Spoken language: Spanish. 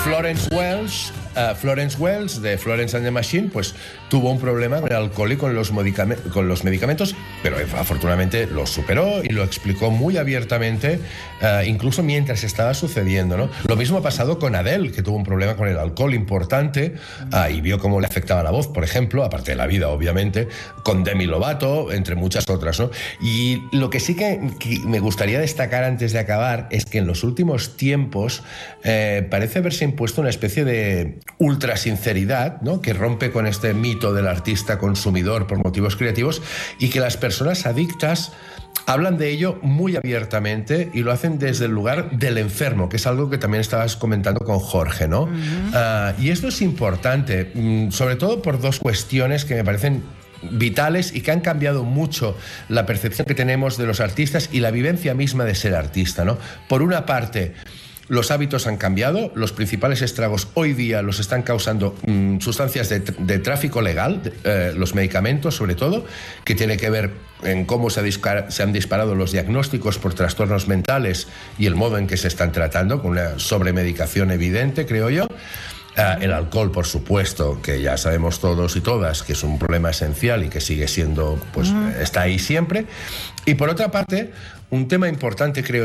Florence Wells de Florence and the Machine, pues tuvo un problema con el alcohol y con los medicamentos, pero afortunadamente lo superó y lo explicó muy abiertamente, incluso mientras estaba sucediendo, ¿no? Lo mismo ha pasado con Adele, que tuvo un problema con el alcohol importante, y vio cómo le afectaba la voz, por ejemplo, aparte de la vida, obviamente, con Demi Lovato, entre muchas otras, ¿no? Y lo que sí que me gustaría destacar antes de acabar es que en los últimos tiempos parece haberse impuesto una especie de ultra sinceridad, ¿no?, que rompe con este mito del artista consumidor por motivos creativos, y que las personas adictas hablan de ello muy abiertamente y lo hacen desde el lugar del enfermo, que es algo que también estabas comentando con Jorge, ¿no? Y esto es importante, sobre todo por dos cuestiones que me parecen vitales y que han cambiado mucho la percepción que tenemos de los artistas y la vivencia misma de ser artista, ¿no? Por una parte, los hábitos han cambiado, los principales estragos hoy día los están causando sustancias de tráfico legal, los medicamentos sobre todo, que tiene que ver en cómo se han disparado los diagnósticos por trastornos mentales y el modo en que se están tratando, con una sobremedicación evidente, creo yo. El alcohol, por supuesto, que ya sabemos todos y todas que es un problema esencial y que sigue siendo, pues está ahí siempre. Y por otra parte, un tema importante, creo